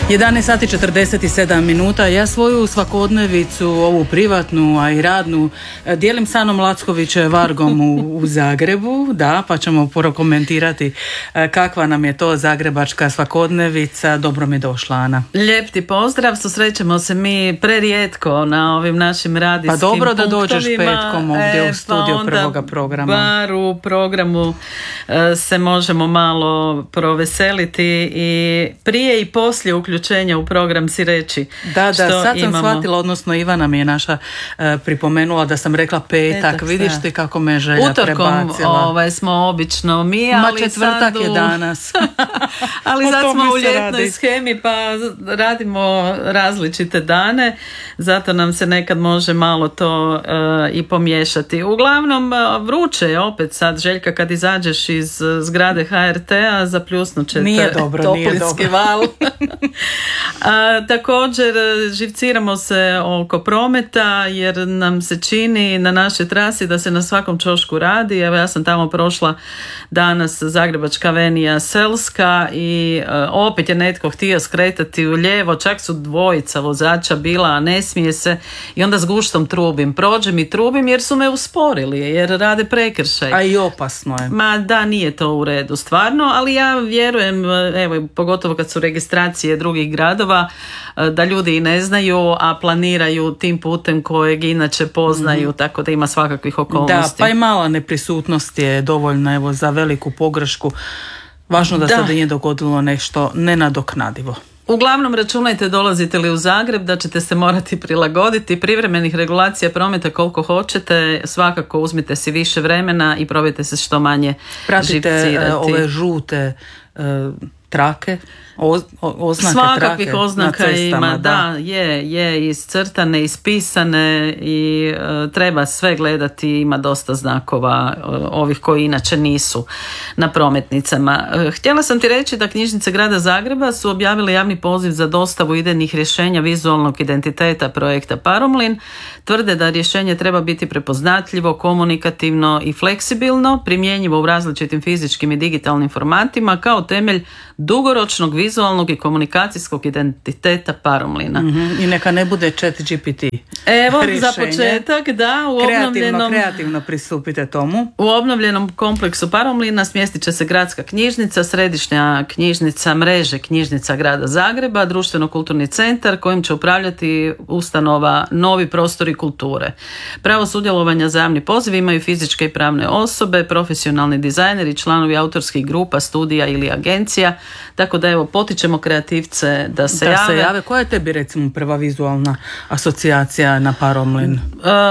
11 sati 47 minuta. Ja svoju svakodnevicu, ovu privatnu, a i radnu, dijelim sa Anom Lacković Vargom u Zagrebu, da, pa ćemo prokomentirati kakva nam je to zagrebačka svakodnevica. Dobro mi došla, Ana. Lijep ti pozdrav, susrećemo se mi prerijetko na ovim našim radijskim punktovima. Pa dobro da dođeš petkom ovdje u studiju prvoga programa. Bar u programu se možemo malo proveseliti i prije i poslije uključenja u program si reći da, što sad sam imamo. shvatila, odnosno Ivana mi je naša pripomenula da sam rekla petak. Vidiš ti kako me želja prebacila. Utorkom smo obično mi, ali četvrtak je danas. Ali sad smo u ljetnoj shemi pa radimo različite dane, zato nam se nekad može malo to i pomiješati. Uglavnom vruće je opet sad, Željka, kad izađeš iz zgrade HRT-a zapljusnut će te toplinski val. Također živciramo se oko prometa jer nam se čini na našoj trasi da se na svakom ćošku radi. Evo ja sam tamo prošla danas Zagrebačka avenija Selska i opet je netko htio skretati u lijevo, čak su dvojica vozača bila, a ne smije se, i onda s guštom trubim, prođem i trubim jer su me usporili, jer rade prekršaj. A i opasno je. Ma da, nije to u redu stvarno, ali ja vjerujem, evo pogotovo kad su registracije drugih gradova, da ljudi i ne znaju, a planiraju tim putem kojeg inače poznaju, tako da ima svakakvih okolnosti. Da, pa i mala neprisutnost je dovoljna, evo, za veliku pogrešku. Važno da se nije dogodilo nešto nenadoknadivo. Uglavnom računajte, dolazite li u Zagreb, da ćete se morati prilagoditi. Privremenih regulacija prometa koliko hoćete, svakako uzmite si više vremena i probajte se što manje živcirati. Pratite ove žute trake, oznake svakakvih trake oznaka na cestama, ima, da, je iscrtane, ispisane i treba sve gledati, ima dosta znakova ovih koji inače nisu na prometnicama. Htjela sam ti reći da knjižnice grada Zagreba su objavile javni poziv za dostavu idejnih rješenja vizualnog identiteta projekta Paromlin. Tvrde da rješenje treba biti prepoznatljivo, komunikativno i fleksibilno, primjenjivo u različitim fizičkim i digitalnim formatima kao temelj dugoročnog vizualnog i komunikacijskog identiteta Paromlina. I neka ne bude ChatGPT. Evo, rješenje. za početak, da, kreativno pristupite tomu. U obnovljenom kompleksu Paromlina smjestit će se gradska knjižnica, središnja knjižnica mreže knjižnica grada Zagreba, društveno-kulturni centar kojim će upravljati ustanova Novi prostori kulture. Pravo sudjelovanja za javni poziv imaju fizičke i pravne osobe, profesionalni dizajneri, članovi autorskih grupa, studija ili agencija, tako da evo potičemo kreativce da se jave. Koja je tebi recimo prva vizualna asocijacija na Paromlin?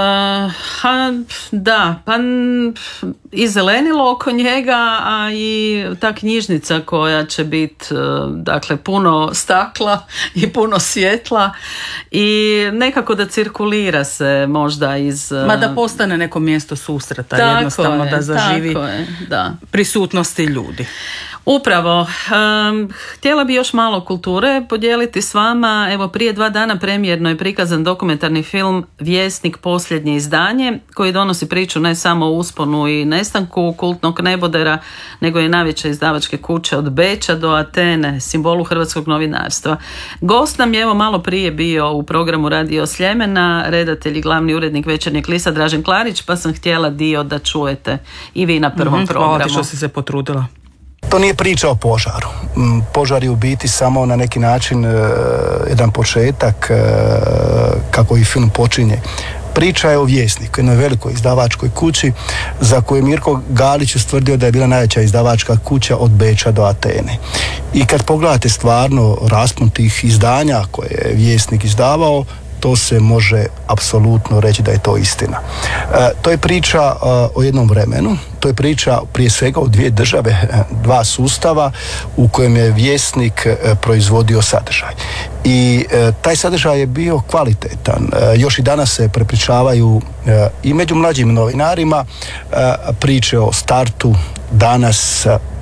I zelenilo oko njega, a i ta knjižnica koja će biti dakle puno stakla i puno svjetla i nekako da cirkulira se možda iz... da postane neko mjesto susreta, jednostavno da zaživi prisutnosti ljudi. Upravo, htjela bi još malo kulture podijeliti s vama. Evo, prije 2 dana premijerno je prikazan dokumentarni film Vjesnik posljednje izdanje, koji donosi priču ne samo o usponu i nestanku kultnog nebodera, nego i najveće izdavačke kuće od Beča do Atene, simbolu hrvatskog novinarstva. Gost nam je evo malo prije bio u programu Radio Sljemena, redatelj i glavni urednik Večernjeg lista Dražen Klarić, pa sam htjela dio da čujete i vi na prvom programu. Hvala ti što si se potrudila. To nije priča o požaru. Požar je u biti samo na neki način jedan početak kako i film počinje. Priča je o Vjesniku, jednoj velikoj izdavačkoj kući za koju je Mirko Galić ustvrdio da je bila najveća izdavačka kuća od Beča do Atene. I kad pogledate stvarno raspon tih izdanja koje je Vjesnik izdavao, to se može apsolutno reći da je to istina. To je priča o jednom vremenu, to je priča prije svega o 2 države, 2 sustava u kojem je Vjesnik proizvodio sadržaj. I taj sadržaj je bio kvalitetan. Još i danas se prepričavaju i među mlađim novinarima priče o startu, danas,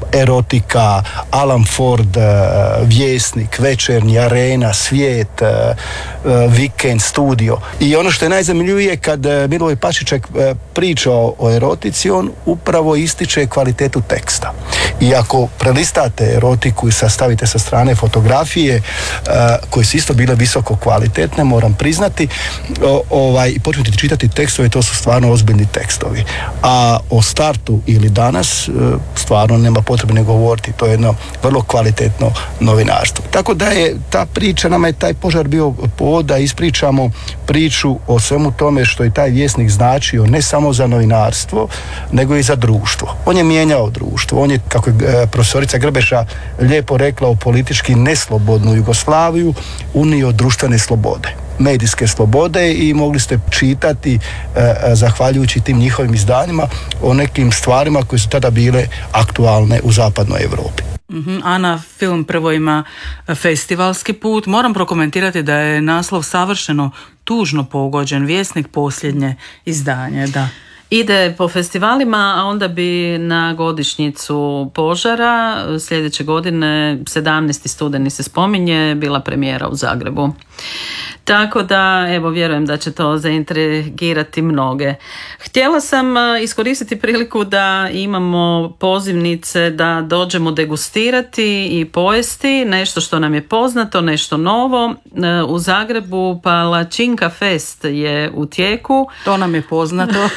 Erotika, Alan Ford, Vjesnik, Večernji, Arena, Svijet, Vikend, Studio. I ono što je najzanimljivije kad Milivoj Pašiček priča o erotici, on upravo ističe kvalitetu teksta. I ako prelistate erotiku i sastavite sa strane fotografije koje su isto bile visoko kvalitetne, moram priznati, i počnete čitati tekstove, to su stvarno ozbiljni tekstovi. A o startu ili danas stvarno nema potrebe ne govoriti, to je jedno vrlo kvalitetno novinarstvo. Tako da je ta priča, nama je taj požar bio povod da ispričamo priču o svemu tome što je taj Vjesnik značio ne samo za novinarstvo, nego i za društvo. On je mijenjao društvo, on je, kako je profesorica Grbeša lijepo rekla, u politički neslobodnu Jugoslaviju unio društvene slobode, medijske slobode, i mogli ste čitati zahvaljujući tim njihovim izdanjima o nekim stvarima koje su tada bile aktualne u zapadnoj Europi. Ana, film prvo ima festivalski put. Moram prokomentirati da je naslov savršeno tužno pogođen. Vjesnik posljednje izdanje, da. Ide po festivalima, a onda bi na godišnjicu požara sljedeće godine, 17. studeni se spominje, bila premijera u Zagrebu. Tako da, evo, vjerujem da će to zaintrigirati mnoge. Htjela sam iskoristiti priliku da imamo pozivnice da dođemo degustirati i pojesti nešto što nam je poznato, nešto novo. U Zagrebu Palačinka Fest je u tijeku. To nam je poznato.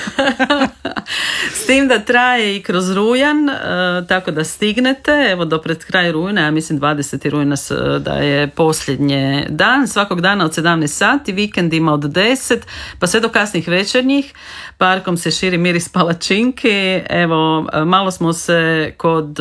S tim da traje i kroz rujan, tako da stignete, evo, do pred kraj rujna, ja mislim 20. rujna da je posljednji dan, svakog dana od 17 sati, vikendima od 10, pa sve do kasnih večernjih. Parkom se širi miris palačinki. Evo, malo smo se kod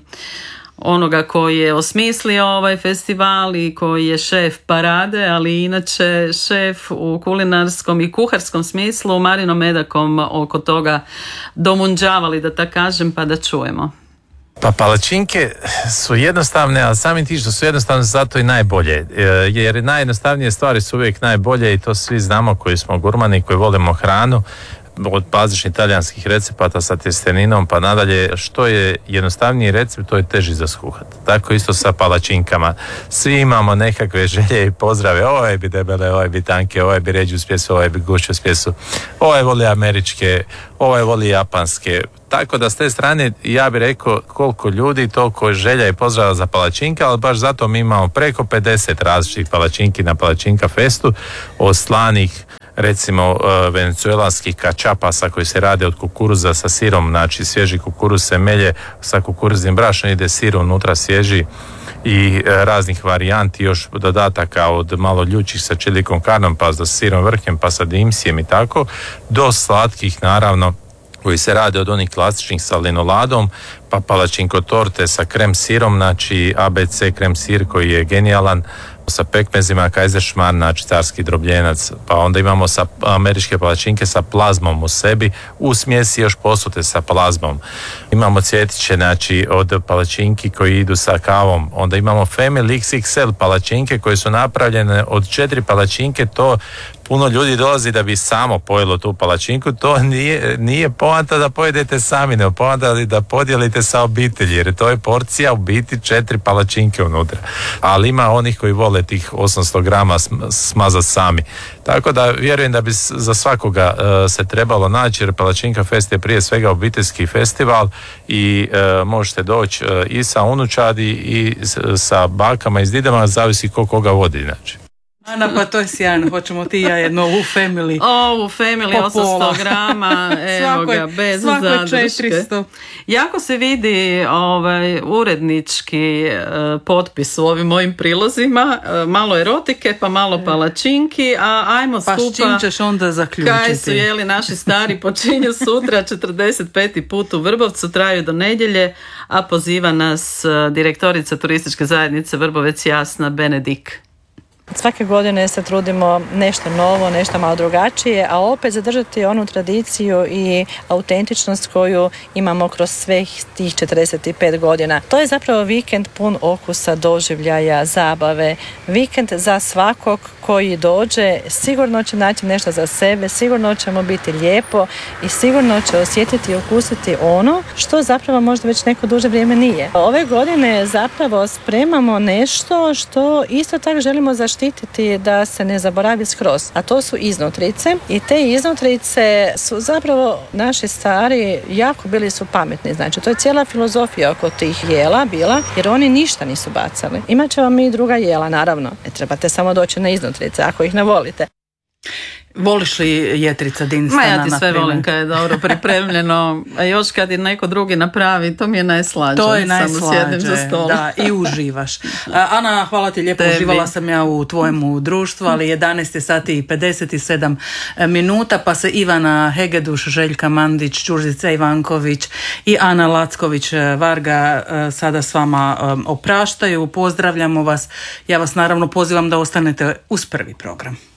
onoga koji je osmislio ovaj festival i koji je šef parade, ali inače šef u kulinarskom i kuharskom smislu, Marinom Medakom oko toga domunđavali, da tako kažem, pa da čujemo. Pa palačinke su jednostavne, ali samim tim što su jednostavne zato i najbolje, jer najjednostavnije stvari su uvijek najbolje i to svi znamo koji smo gurmani, koji volimo hranu, od bazičnih talijanskih recepata sa tjesteninom pa nadalje. Što je jednostavniji recept, to je teži za skuhat. Tako isto sa palačinkama. Svi imamo nekakve želje i pozdrave, ovaj bi debele, ovaj bi tanke, ovaj bi ređu spjesu, ovaj bi gušću spjesu, ovaj voli američke, ovaj voli japanske. Tako da s te strane ja bih rekao koliko ljudi, toliko želja i pozdrava za palačinke, ali baš zato mi imamo preko 50 različitih palačinki na Palačinka festu, od slanih, recimo venecuelanskih kačapasa koji se rade od kukuruza sa sirom, znači svježi kukuruz se melje sa kukuruznim brašnom, ide sir unutra svježi, i raznih varijanti, još dodataka od malo ljućih sa chili con carnom, pa sa sirom vrhnjem, pa sa dimsijem i tako, do slatkih naravno koji se rade od onih klasičnih sa linoladom, pa palačinko torte sa krem sirom, znači ABC krem sir koji je genijalan, sa pekmezima, kajzeršman, znači carski drobljenac, pa onda imamo sa američke palačinke sa plazmom u sebi, u smjesi još posute sa plazmom. Imamo cvjetiće, znači od palačinki koji idu sa kavom, onda imamo Family XXL palačinke koje su napravljene od 4 palačinke, to puno ljudi dolazi da bi samo pojelo tu palačinku, to nije poanta da pojedete sami, nego poanta da podijelite sa obitelji, jer to je porcija u biti 4 palačinke unutra. Ali ima onih koji vole tih 800 grama smazati sami. Tako da vjerujem da bi za svakoga se trebalo naći, jer Palačinka Fest je prije svega obiteljski festival i možete doći i sa unučadi i sa bakama i s didama, zavisi koga vodi inače. Ana, pa to je sjajno, hoćemo ti i ja jedno ovu family. Ovu family 800 grama, evo ga, bez zadrške. 400. Jako se vidi urednički potpis u ovim mojim prilozima, malo erotike, pa malo palačinki, a ajmo skupa. Pa s čim ćeš onda zaključiti? Kaj su jeli naši stari, počinju sutra, 45. put u Vrbovcu, traju do nedjelje, a poziva nas direktorica turističke zajednice Vrbovec Jasna Benedik. Svake godine se trudimo nešto novo, nešto malo drugačije, a opet zadržati onu tradiciju i autentičnost koju imamo kroz svih tih 45 godina. To je zapravo vikend pun okusa, doživljaja, zabave. Vikend za svakog koji dođe sigurno će naći nešto za sebe, sigurno će mu biti lijepo i sigurno će osjetiti i okusiti ono što zapravo možda već neko duže vrijeme nije. Ove godine zapravo spremamo nešto što isto tako želimo zaštititi da se ne zaboravi skroz, a to su iznutrice i te iznutrice su zapravo naši stari jako bili su pametni, znači to je cijela filozofija oko tih jela bila, jer oni ništa nisu bacali. Imat ćemo mi i druga jela, naravno, ne trebate samo doći na iznutrice ako ih ne volite. Voliš li jetrica Dinstana? Ma ja ti sve volim kad je dobro pripremljeno, a još kad je neko drugi napravi, to mi je najslađe. To je najslađe, samo sjedim za stol. Da, i uživaš. Ana, hvala ti lijepo, uživala sam ja u tvojemu društvu, ali 11 sati i 57 minuta, pa se Ivana Hegeduš, Željka Mandić, Đurđica Ivanković i Ana Lacković Varga sada s vama opraštaju. Pozdravljamo vas. Ja vas naravno pozivam da ostanete uz prvi program.